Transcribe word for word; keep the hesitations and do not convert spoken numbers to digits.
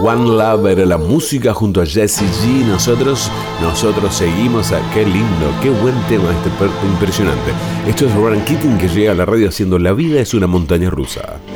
One Love era la música junto a Jessie G. Nosotros, nosotros seguimos a... Qué lindo, qué buen tema, este impresionante. Esto es Ronan Keating, que llega a la radio haciendo La vida es una montaña rusa.